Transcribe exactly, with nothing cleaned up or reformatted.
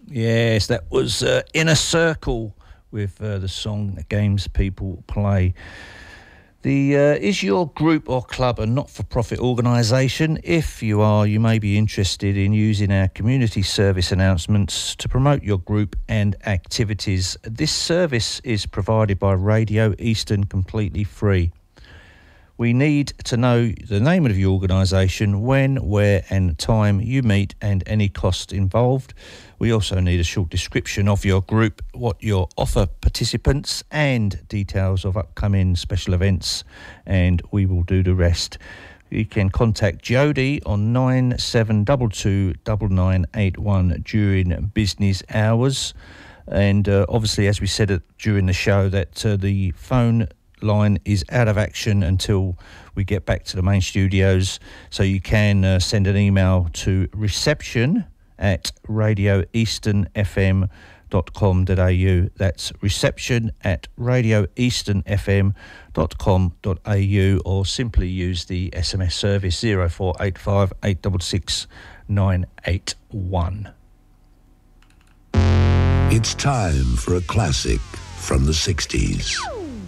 Yes, that was uh, Inner Circle with uh, the song Games People Play. The uh, is your group or club a not-for-profit organisation? If you are, you may be interested in using our community service announcements to promote your group and activities. This service is provided by Radio Eastern completely free. We need to know the name of your organisation, when, where and time you meet and any cost involved. We also need a short description of your group, what your offer participants and details of upcoming special events, and we will do the rest. You can contact Jodie on nine seven two two nine nine eight one during business hours. And uh, obviously, as we said it during the show, that uh, the phone line is out of action until we get back to the main studios, so you can uh, send an email to reception at radio eastern f m dot com dot a u. That's reception at radio eastern f m dot com dot a u, or simply use the S M S service zero four eight five eight six six nine eight one. It's time for a classic from the sixties.